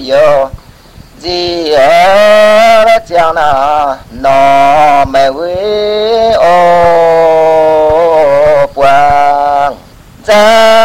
yo gì ở chẳng nào nó mẹ với ô quang